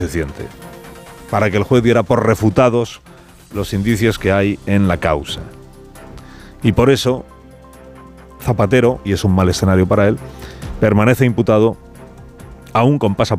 suficiente para que el juez diera por refutados los indicios que hay en la causa. Y por eso Zapatero, y es un mal escenario para él, permanece imputado aún con pasaporte